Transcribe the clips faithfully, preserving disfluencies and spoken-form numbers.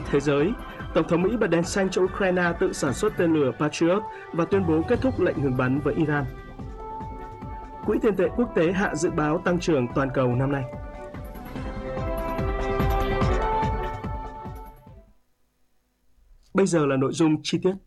thế giới. Tổng thống Mỹ bật đèn xanh cho Ukraine tự sản xuất tên lửa Patriot và tuyên bố kết thúc lệnh ngừng bắn với Iran. Quỹ tiền tệ quốc tế hạ dự báo tăng trưởng toàn cầu năm nay. Bây giờ là nội dung chi tiết.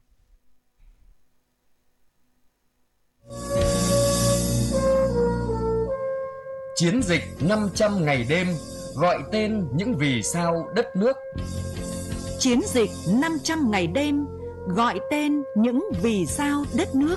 Chiến dịch năm trăm ngày đêm gọi tên những vì sao đất nước. Chiến dịch năm trăm ngày đêm gọi tên những vì sao đất nước.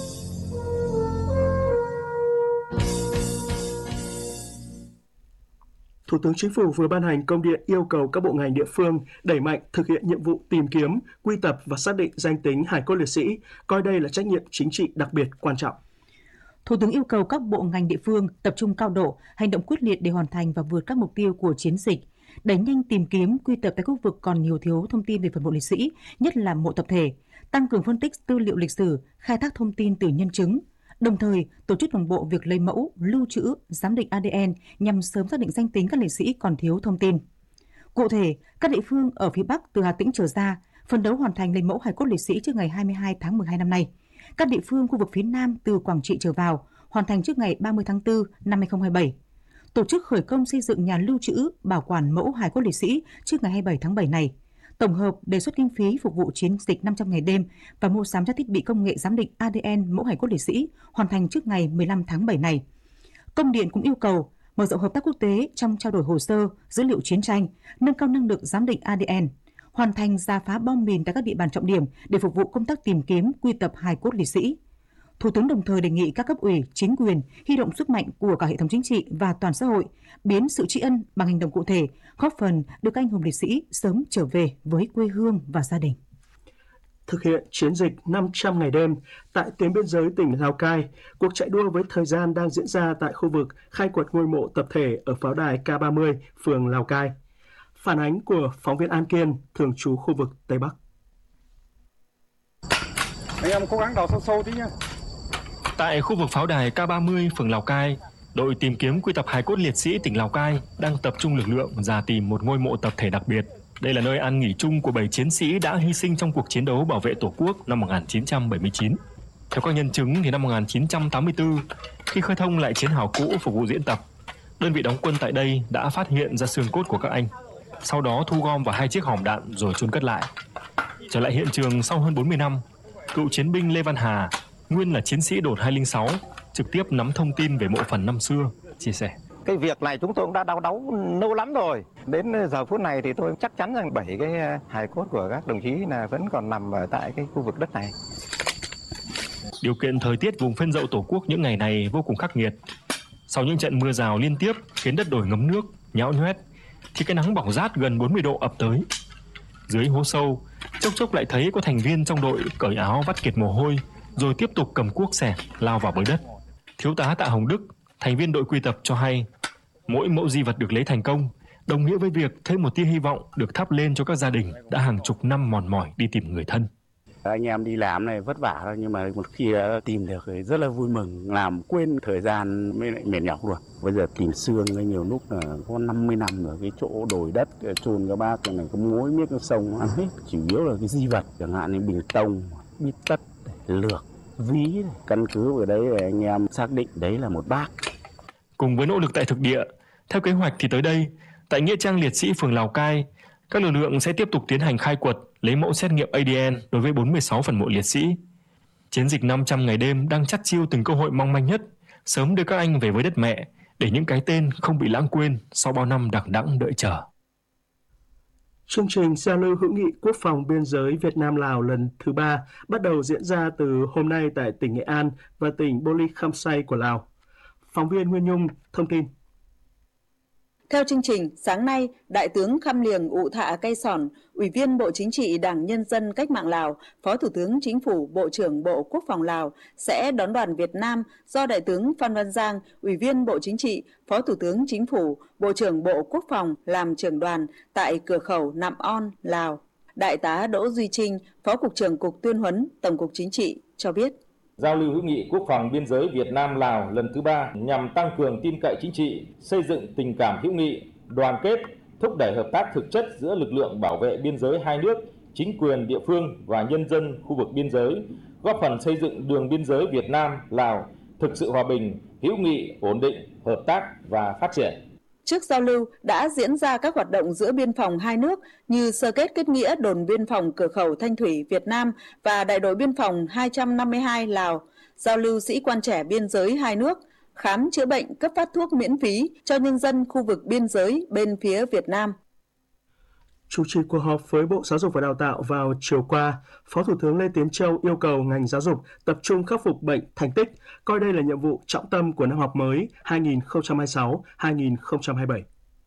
Thủ tướng Chính phủ vừa ban hành công điện yêu cầu các bộ ngành địa phương đẩy mạnh thực hiện nhiệm vụ tìm kiếm, quy tập và xác định danh tính hài cốt liệt sĩ, coi đây là trách nhiệm chính trị đặc biệt quan trọng. Thủ tướng yêu cầu các bộ ngành địa phương tập trung cao độ, hành động quyết liệt để hoàn thành và vượt các mục tiêu của chiến dịch, đẩy nhanh tìm kiếm, quy tập tại khu vực còn nhiều thiếu thông tin về phần mộ liệt sĩ, nhất là mộ tập thể, tăng cường phân tích tư liệu lịch sử, khai thác thông tin từ nhân chứng, đồng thời tổ chức đồng bộ việc lấy mẫu, lưu trữ, giám định a đê en nhằm sớm xác định danh tính các liệt sĩ còn thiếu thông tin. Cụ thể, các địa phương ở phía Bắc từ Hà Tĩnh trở ra phấn đấu hoàn thành lấy mẫu hài cốt liệt sĩ trước ngày hai mươi hai tháng mười hai năm nay. Các địa phương khu vực phía Nam từ Quảng Trị trở vào hoàn thành trước ngày ba mươi tháng tư năm hai nghìn không trăm hai mươi bảy. Tổ chức khởi công xây dựng nhà lưu trữ, bảo quản mẫu hài cốt liệt sĩ trước ngày hai mươi bảy tháng bảy này. Tổng hợp đề xuất kinh phí phục vụ chiến dịch năm trăm ngày đêm và mua sắm các thiết bị công nghệ giám định a đê en mẫu hài cốt liệt sĩ hoàn thành trước ngày mười lăm tháng bảy này. Công điện cũng yêu cầu mở rộng hợp tác quốc tế trong trao đổi hồ sơ, dữ liệu chiến tranh, nâng cao năng lực giám định a đê en, hoàn thành rà phá bom mìn tại các địa bàn trọng điểm để phục vụ công tác tìm kiếm, quy tập hài cốt liệt sĩ. Thủ tướng đồng thời đề nghị các cấp ủy, chính quyền huy động sức mạnh của cả hệ thống chính trị và toàn xã hội, biến sự tri ân bằng hành động cụ thể, góp phần đưa các anh hùng liệt sĩ sớm trở về với quê hương và gia đình. Thực hiện chiến dịch năm trăm ngày đêm tại tuyến biên giới tỉnh Lào Cai, cuộc chạy đua với thời gian đang diễn ra tại khu vực khai quật ngôi mộ tập thể ở pháo đài K ba mươi, phường Lào Cai. Phản ánh của phóng viên An Kiên, thường trú khu vực Tây Bắc. Anh em cố gắng đào sâu sâu tí nhé. Tại khu vực pháo đài K ba mươi, phường Lào Cai, đội tìm kiếm quy tập hài cốt liệt sĩ tỉnh Lào Cai đang tập trung lực lượng rà tìm một ngôi mộ tập thể đặc biệt. Đây là nơi an nghỉ chung của bảy chiến sĩ đã hy sinh trong cuộc chiến đấu bảo vệ Tổ quốc năm một nghìn chín trăm bảy mươi chín. Theo các nhân chứng thì năm một nghìn chín trăm tám mươi tư, khi khơi thông lại chiến hào cũ phục vụ diễn tập, đơn vị đóng quân tại đây đã phát hiện ra xương cốt của các anh. Sau đó thu gom vào hai chiếc hòm đạn rồi chôn cất lại. Trở lại hiện trường sau hơn bốn mươi năm, cựu chiến binh Lê Văn Hà, nguyên là chiến sĩ đồn hai không sáu, trực tiếp nắm thông tin về mộ phần năm xưa, chia sẻ. Cái việc này chúng tôi cũng đã đau đáu lâu lắm rồi. Đến giờ phút này thì tôi chắc chắn rằng bảy cái hài cốt của các đồng chí là vẫn còn nằm ở tại cái khu vực đất này. Điều kiện thời tiết vùng phên dậu Tổ quốc những ngày này vô cùng khắc nghiệt. Sau những trận mưa rào liên tiếp khiến đất đồi ngấm nước, nhão nhoét, thì cái nắng bỏng rát gần bốn mươi độ ập tới. Dưới hố sâu, chốc chốc lại thấy có thành viên trong đội cởi áo vắt kiệt mồ hôi, rồi tiếp tục cầm cuốc xẻng lao vào bới đất. Thiếu tá Tạ Hồng Đức, thành viên đội quy tập cho hay, mỗi mẫu di vật được lấy thành công đồng nghĩa với việc thêm một tia hy vọng được thắp lên cho các gia đình đã hàng chục năm mòn mỏi đi tìm người thân. Anh em đi làm này vất vả thôi, nhưng mà một khi đã tìm được thì rất là vui mừng, làm quên thời gian mới lại mệt nhọc rồi. Bây giờ tìm xương nhiều lúc là có năm mươi năm rồi, cái chỗ đồi đất chôn các bác này có mối miếc nước sông ăn hết, chủ yếu là cái di vật chẳng hạn như bình tông, bít tất, lược, ví. Căn cứ vào đấy để anh em xác định đấy là một bác. Cùng với nỗ lực tại thực địa, theo kế hoạch thì tới đây, tại nghĩa trang liệt sĩ phường Lào Cai, các lực lượng sẽ tiếp tục tiến hành khai quật, lấy mẫu xét nghiệm a đê en đối với bốn mươi sáu phần mộ liệt sĩ. Chiến dịch năm trăm ngày đêm đang chắt chiu từng cơ hội mong manh nhất, sớm đưa các anh về với đất mẹ, để những cái tên không bị lãng quên sau bao năm đằng đẵng đợi chờ. Chương trình giao lưu hữu nghị quốc phòng biên giới Việt Nam-Lào lần thứ ba bắt đầu diễn ra từ hôm nay tại tỉnh Nghệ An và tỉnh Bô Ly Khăm Say của Lào. Phóng viên Nguyên Nhung thông tin. Theo chương trình, sáng nay, Đại tướng Khăm Liềng Ụ Thạ Cây Sòn, Ủy viên Bộ Chính trị Đảng Nhân dân Cách mạng Lào, Phó Thủ tướng Chính phủ, Bộ trưởng Bộ Quốc phòng Lào sẽ đón đoàn Việt Nam do Đại tướng Phan Văn Giang, Ủy viên Bộ Chính trị, Phó Thủ tướng Chính phủ, Bộ trưởng Bộ Quốc phòng làm trưởng đoàn tại cửa khẩu Nạm On, Lào. Đại tá Đỗ Duy Trinh, Phó Cục trưởng Cục Tuyên huấn, Tổng cục Chính trị cho biết. Giao lưu hữu nghị quốc phòng biên giới Việt Nam-Lào lần thứ ba nhằm tăng cường tin cậy chính trị, xây dựng tình cảm hữu nghị, đoàn kết, thúc đẩy hợp tác thực chất giữa lực lượng bảo vệ biên giới hai nước, chính quyền địa phương và nhân dân khu vực biên giới, góp phần xây dựng đường biên giới Việt Nam - Lào thực sự hòa bình, hữu nghị, ổn định, hợp tác và phát triển. Trước giao lưu đã diễn ra các hoạt động giữa biên phòng hai nước như sơ kết kết nghĩa đồn biên phòng cửa khẩu Thanh Thủy Việt Nam và đại đội biên phòng hai trăm năm mươi hai Lào, giao lưu sĩ quan trẻ biên giới hai nước, khám chữa bệnh, cấp phát thuốc miễn phí cho nhân dân khu vực biên giới bên phía Việt Nam. Chủ trì cuộc họp với Bộ Giáo dục và Đào tạo vào chiều qua, Phó Thủ tướng Lê Tiến Châu yêu cầu ngành giáo dục tập trung khắc phục bệnh thành tích, coi đây là nhiệm vụ trọng tâm của năm học mới hai nghìn không trăm hai mươi sáu hai nghìn không trăm hai mươi bảy.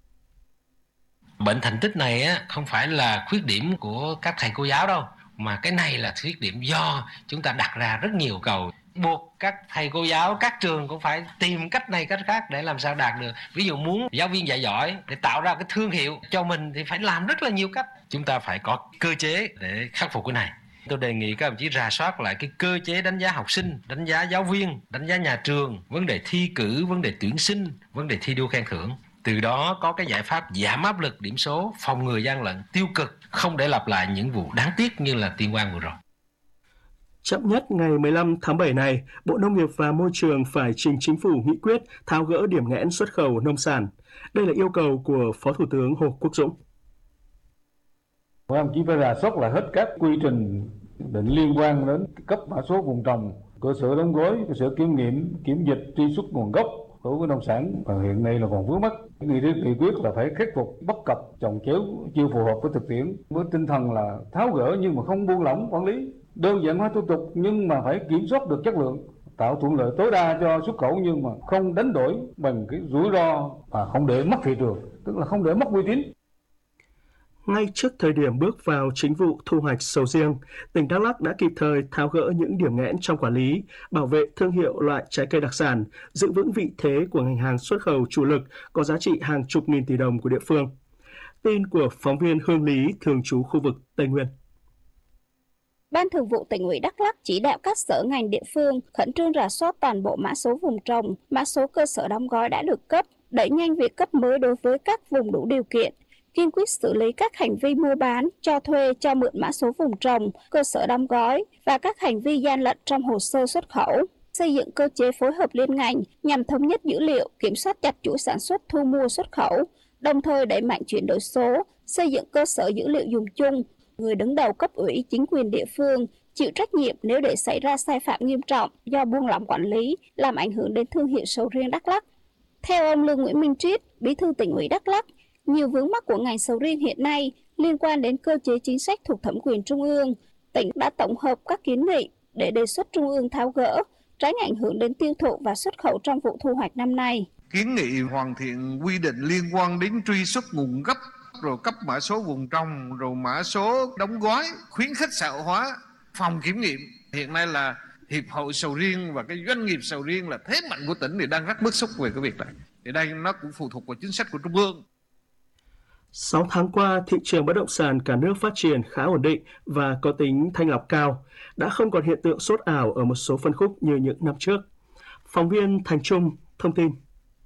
Bệnh thành tích này á, không phải là khuyết điểm của các thầy cô giáo đâu, mà cái này là khuyết điểm do chúng ta đặt ra rất nhiều cầu. Buộc các thầy cô giáo, các trường cũng phải tìm cách này cách khác để làm sao đạt được. Ví dụ muốn giáo viên dạy giỏi để tạo ra cái thương hiệu cho mình thì phải làm rất là nhiều cách. Chúng ta phải có cơ chế để khắc phục cái này. Tôi đề nghị các đồng chí rà soát lại cái cơ chế đánh giá học sinh, đánh giá giáo viên, đánh giá nhà trường, vấn đề thi cử, vấn đề tuyển sinh, vấn đề thi đua khen thưởng. Từ đó có cái giải pháp giảm áp lực điểm số, phòng ngừa gian lận, tiêu cực, không để lặp lại những vụ đáng tiếc như là Tuyên Quang vừa rồi. Chậm nhất ngày mười lăm tháng bảy này, Bộ Nông nghiệp và Môi trường phải trình Chính phủ nghị quyết tháo gỡ điểm nghẽn xuất khẩu nông sản. Đây là yêu cầu của Phó Thủ tướng Hồ Quốc Dũng. Các ông chỉ phải rà soát lại hết các quy trình định liên quan đến cấp mã số vùng trồng, cơ sở đóng gói, cơ sở kiểm nghiệm, kiểm dịch, truy xuất nguồn gốc đối với nông sản, và hiện nay là còn vướng mắc. Nghị quyết nghị quyết là phải khắc phục bất cập trồng chéo chưa phù hợp với thực tiễn, với tinh thần là tháo gỡ nhưng mà không buông lỏng quản lý, đơn giản hóa thủ tục nhưng mà phải kiểm soát được chất lượng, tạo thuận lợi tối đa cho xuất khẩu nhưng mà không đánh đổi bằng cái rủi ro và không để mất thị trường, tức là không để mất uy tín. Ngay trước thời điểm bước vào chính vụ thu hoạch sầu riêng, tỉnh Đắk Lắk đã kịp thời tháo gỡ những điểm nghẽn trong quản lý, bảo vệ thương hiệu loại trái cây đặc sản, giữ vững vị thế của ngành hàng xuất khẩu chủ lực có giá trị hàng chục nghìn tỷ đồng của địa phương. Tin của phóng viên Hương Lý, thường trú khu vực Tây Nguyên. Ban Thường vụ Tỉnh ủy Đắk Lắk chỉ đạo các sở ngành địa phương khẩn trương rà soát toàn bộ mã số vùng trồng, mã số cơ sở đóng gói đã được cấp, đẩy nhanh việc cấp mới đối với các vùng đủ điều kiện, kiên quyết xử lý các hành vi mua bán, cho thuê, cho mượn mã số vùng trồng, cơ sở đóng gói và các hành vi gian lận trong hồ sơ xuất khẩu. Xây dựng cơ chế phối hợp liên ngành nhằm thống nhất dữ liệu, kiểm soát chặt chuỗi sản xuất, thu mua, xuất khẩu, đồng thời đẩy mạnh chuyển đổi số, xây dựng cơ sở dữ liệu dùng chung. Người đứng đầu cấp ủy, chính quyền địa phương chịu trách nhiệm nếu để xảy ra sai phạm nghiêm trọng do buông lỏng quản lý, làm ảnh hưởng đến thương hiệu sầu riêng Đắk Lắk. Theo ông Lương Nguyễn Minh Triết, Bí thư Tỉnh ủy Đắk Lắk, nhiều vướng mắc của ngành sầu riêng hiện nay liên quan đến cơ chế chính sách thuộc thẩm quyền trung ương. Tỉnh đã tổng hợp các kiến nghị để đề xuất trung ương tháo gỡ, tránh ảnh hưởng đến tiêu thụ và xuất khẩu trong vụ thu hoạch năm nay. Kiến nghị hoàn thiện quy định liên quan đến truy xuất nguồn gốc, rồi cấp mã số vùng trồng, rồi mã số đóng gói, khuyến khích xã hội hóa, phòng kiểm nghiệm. Hiện nay là Hiệp hội Sầu riêng và cái doanh nghiệp sầu riêng là thế mạnh của tỉnh thì đang rất bức xúc về cái việc này. Thì đây nó cũng phụ thuộc vào chính sách của trung ương. sáu tháng qua, thị trường bất động sản cả nước phát triển khá ổn định và có tính thanh lọc cao, đã không còn hiện tượng sốt ảo ở một số phân khúc như những năm trước. Phóng viên Thành Trung thông tin.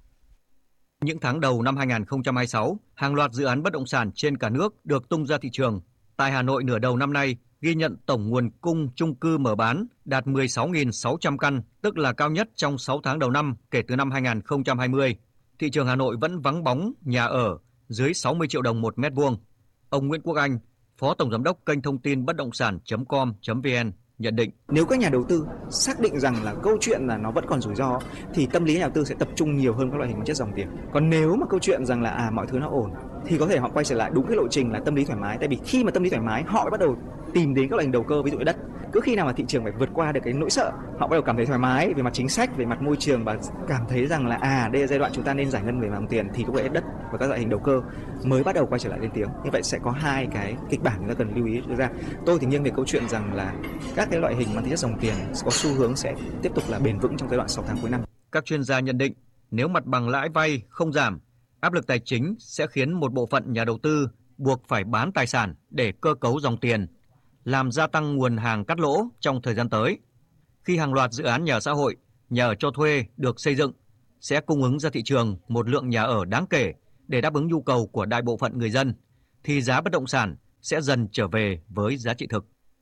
Những tháng đầu năm hai nghìn không trăm hai mươi sáu, hàng loạt dự án bất động sản trên cả nước được tung ra thị trường. Tại Hà Nội nửa đầu năm nay, ghi nhận tổng nguồn cung chung cư mở bán đạt mười sáu nghìn sáu trăm căn, tức là cao nhất trong sáu tháng đầu năm kể từ năm hai nghìn không trăm hai mươi. Thị trường Hà Nội vẫn vắng bóng nhà ở dưới sáu mươi triệu đồng một mét vuông. Ông Nguyễn Quốc Anh, Phó Tổng Giám đốc kênh thông tin bất động sản chấm com chấm vn nhận định. Nếu các nhà đầu tư xác định rằng là câu chuyện là nó vẫn còn rủi ro thì tâm lý nhà đầu tư sẽ tập trung nhiều hơn các loại hình chất dòng tiền. Còn nếu mà câu chuyện rằng là à mọi thứ nó ổn thì có thể họ quay trở lại đúng cái lộ trình là tâm lý thoải mái. Tại vì khi mà tâm lý thoải mái họ bắt đầu tìm đến các loại hình đầu cơ, ví dụ như đất. Cứ khi nào mà thị trường phải vượt qua được cái nỗi sợ, họ bắt đầu cảm thấy thoải mái về mặt chính sách, về mặt môi trường và cảm thấy rằng là à đây là giai đoạn chúng ta nên giải ngân về mặt tiền, thì lúc đấy đất và các loại hình đầu cơ mới bắt đầu quay trở lại lên tiếng. Như vậy sẽ có hai cái kịch bản chúng ta cần lưu ý đưa ra. Tôi thì nghiêng về câu chuyện rằng là các cái loại hình mang tính chất dòng tiền có xu hướng sẽ tiếp tục là bền vững trong giai đoạn sáu tháng cuối năm. Các chuyên gia nhận định nếu mặt bằng lãi vay không giảm, áp lực tài chính sẽ khiến một bộ phận nhà đầu tư buộc phải bán tài sản để cơ cấu dòng tiền, làm gia tăng nguồn hàng cắt lỗ trong thời gian tới. Khi hàng loạt dự án nhà ở xã hội, nhà ở cho thuê được xây dựng, sẽ cung ứng ra thị trường một lượng nhà ở đáng kể để đáp ứng nhu cầu của đại bộ phận người dân, thì giá bất động sản sẽ dần trở về với giá trị thực.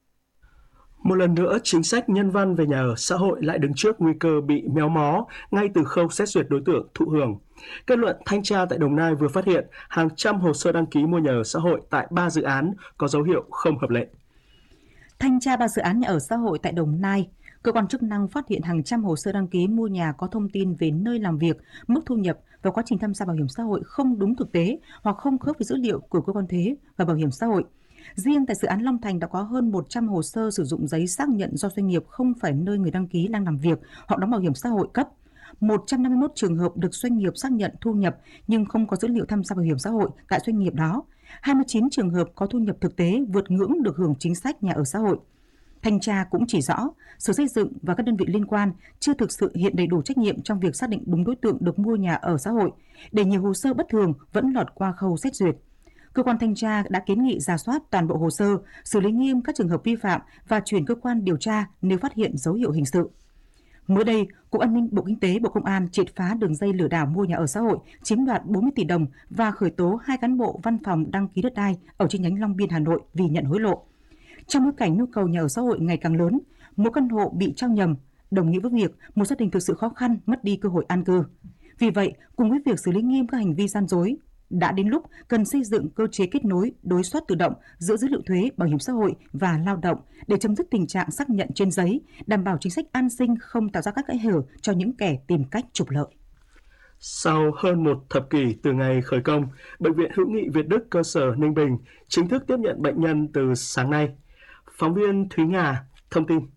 Một lần nữa, chính sách nhân văn về nhà ở xã hội lại đứng trước nguy cơ bị méo mó ngay từ khâu xét duyệt đối tượng thụ hưởng. Kết luận thanh tra tại Đồng Nai vừa phát hiện hàng trăm hồ sơ đăng ký mua nhà ở xã hội tại ba dự án có dấu hiệu không hợp lệ. Thanh tra ba dự án nhà ở xã hội tại Đồng Nai, cơ quan chức năng phát hiện hàng trăm hồ sơ đăng ký mua nhà có thông tin về nơi làm việc, mức thu nhập và quá trình tham gia bảo hiểm xã hội không đúng thực tế hoặc không khớp với dữ liệu của cơ quan thuế và bảo hiểm xã hội. Riêng tại dự án Long Thành đã có hơn một trăm hồ sơ sử dụng giấy xác nhận do doanh nghiệp không phải nơi người đăng ký đang làm việc hoặc đóng bảo hiểm xã hội cấp. một trăm năm mươi mốt trường hợp được doanh nghiệp xác nhận thu nhập nhưng không có dữ liệu tham gia bảo hiểm xã hội tại doanh nghiệp đó. hai mươi chín trường hợp có thu nhập thực tế vượt ngưỡng được hưởng chính sách nhà ở xã hội. Thanh tra cũng chỉ rõ, Sở Xây dựng và các đơn vị liên quan chưa thực sự hiện đầy đủ trách nhiệm trong việc xác định đúng đối tượng được mua nhà ở xã hội, để nhiều hồ sơ bất thường vẫn lọt qua khâu xét duyệt. Cơ quan thanh tra đã kiến nghị rà soát toàn bộ hồ sơ, xử lý nghiêm các trường hợp vi phạm và chuyển cơ quan điều tra nếu phát hiện dấu hiệu hình sự. Mới đây, Cục An ninh Bộ Kinh tế Bộ Công an triệt phá đường dây lừa đảo mua nhà ở xã hội, chiếm đoạt bốn mươi tỷ đồng và khởi tố hai cán bộ văn phòng đăng ký đất đai ở chi nhánh Long Biên, Hà Nội vì nhận hối lộ. Trong bối cảnh nhu cầu nhà ở xã hội ngày càng lớn, mỗi căn hộ bị trao nhầm đồng nghĩa với việc một gia đình thực sự khó khăn mất đi cơ hội an cư. Vì vậy, cùng với việc xử lý nghiêm các hành vi gian dối, đã đến lúc cần xây dựng cơ chế kết nối đối soát tự động giữa dữ liệu thuế, bảo hiểm xã hội và lao động để chấm dứt tình trạng xác nhận trên giấy, đảm bảo chính sách an sinh không tạo ra các kẽ hở cho những kẻ tìm cách trục lợi. Sau hơn một thập kỷ từ ngày khởi công, Bệnh viện Hữu nghị Việt Đức cơ sở Ninh Bình chính thức tiếp nhận bệnh nhân từ sáng nay. Phóng viên Thúy Nga thông tin.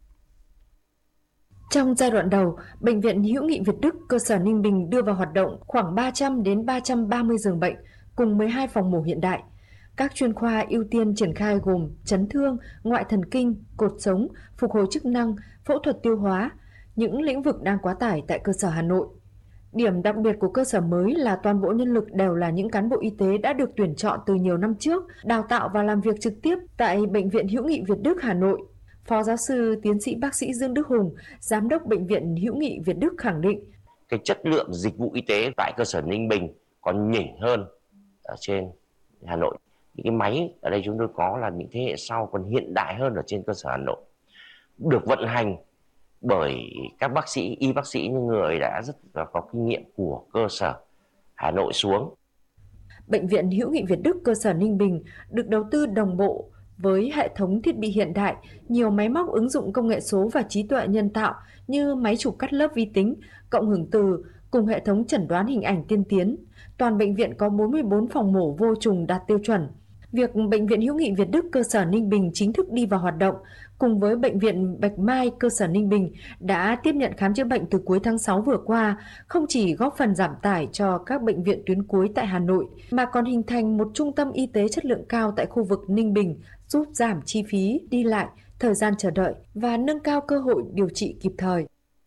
Trong giai đoạn đầu, Bệnh viện Hữu nghị Việt Đức cơ sở Ninh Bình đưa vào hoạt động khoảng ba trăm đến ba trăm ba mươi giường bệnh cùng mười hai phòng mổ hiện đại. Các chuyên khoa ưu tiên triển khai gồm chấn thương, ngoại thần kinh, cột sống, phục hồi chức năng, phẫu thuật tiêu hóa, những lĩnh vực đang quá tải tại cơ sở Hà Nội. Điểm đặc biệt của cơ sở mới là toàn bộ nhân lực đều là những cán bộ y tế đã được tuyển chọn từ nhiều năm trước, đào tạo và làm việc trực tiếp tại Bệnh viện Hữu nghị Việt Đức Hà Nội. Phó giáo sư tiến sĩ bác sĩ Dương Đức Hùng, giám đốc Bệnh viện Hữu nghị Việt Đức khẳng định cái chất lượng dịch vụ y tế tại cơ sở Ninh Bình còn nhỉnh hơn ở trên Hà Nội. Những cái máy ở đây chúng tôi có là những thế hệ sau còn hiện đại hơn ở trên cơ sở Hà Nội, được vận hành bởi các bác sĩ, y bác sĩ những người đã rất là có kinh nghiệm của cơ sở Hà Nội xuống. Bệnh viện Hữu nghị Việt Đức cơ sở Ninh Bình được đầu tư đồng bộ với hệ thống thiết bị hiện đại, nhiều máy móc ứng dụng công nghệ số và trí tuệ nhân tạo như máy chụp cắt lớp vi tính, cộng hưởng từ cùng hệ thống chẩn đoán hình ảnh tiên tiến. Toàn bệnh viện có bốn mươi bốn phòng mổ vô trùng đạt tiêu chuẩn. Việc Bệnh viện Hữu nghị Việt Đức cơ sở Ninh Bình chính thức đi vào hoạt động cùng với Bệnh viện Bạch Mai cơ sở Ninh Bình đã tiếp nhận khám chữa bệnh từ cuối tháng sáu vừa qua, không chỉ góp phần giảm tải cho các bệnh viện tuyến cuối tại Hà Nội, mà còn hình thành một trung tâm y tế chất lượng cao tại khu vực Ninh Bình, giúp giảm chi phí đi lại, thời gian chờ đợi và nâng cao cơ hội điều trị kịp thời.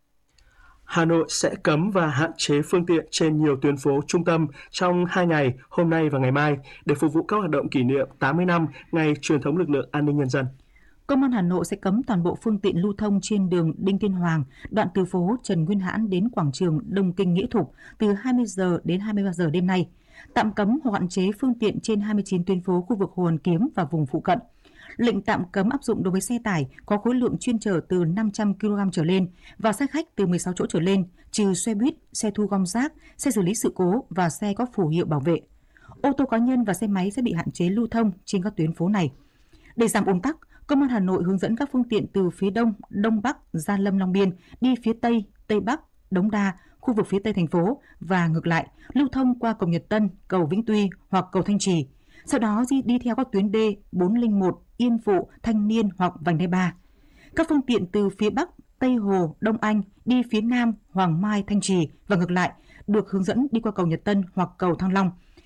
Hà Nội sẽ cấm và hạn chế phương tiện trên nhiều tuyến phố trung tâm trong hai ngày, hôm nay và ngày mai, để phục vụ các hoạt động kỷ niệm tám mươi năm Ngày Truyền thống Lực lượng An ninh Nhân dân. Công an Hà Nội sẽ cấm toàn bộ phương tiện lưu thông trên đường Đinh Tiên Hoàng, đoạn từ phố Trần Nguyên Hãn đến quảng trường Đông Kinh Nghĩa Thục từ hai mươi giờ đến hai mươi ba giờ đêm nay. Tạm cấm hoặc hạn chế phương tiện trên hai mươi chín tuyến phố khu vực Hồ Hoàn Kiếm và vùng phụ cận. Lệnh tạm cấm áp dụng đối với xe tải có khối lượng chuyên chở từ năm trăm ki lô gam trở lên và xe khách từ mười sáu chỗ trở lên, trừ xe buýt, xe thu gom rác, xe xử lý sự cố và xe có phù hiệu bảo vệ. Ô tô cá nhân và xe máy sẽ bị hạn chế lưu thông trên các tuyến phố này. Để giảm ùn tắc, Công an Hà Nội hướng dẫn các phương tiện từ phía đông, đông bắc, Gia Lâm, Long Biên đi phía tây, tây bắc, Đống Đa, khu vực phía tây thành phố và ngược lại, lưu thông qua cầu Nhật Tân, cầu Vĩnh Tuy hoặc cầu Thanh Trì. Sau đó đi, đi theo các tuyến D bốn không một, Yên Phụ, Thanh Niên hoặc vành đai ba. Các phương tiện từ phía Bắc, Tây Hồ, Đông Anh đi phía Nam, Hoàng Mai, Thanh Trì và ngược lại được hướng dẫn đi qua cầu Nhật Tân hoặc cầu Thăng Long.